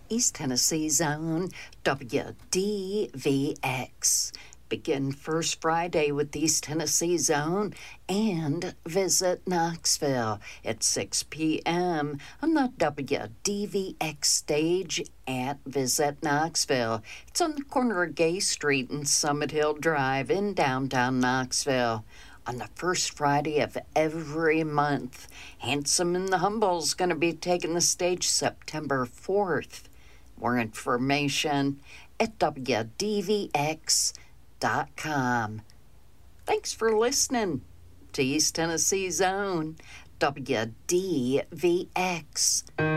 East Tennessee Zone, WDVX. Begin first Friday with East Tennessee Zone and visit Knoxville at 6 p.m. on the WDVX stage at Visit Knoxville. It's on the corner of Gay Street and Summit Hill Drive in downtown Knoxville. On the first Friday of every month, Handsome and the Humble's going to be taking the stage September 4th. More information at WDVX.com. Thanks for listening to East Tennessee Zone, WDVX.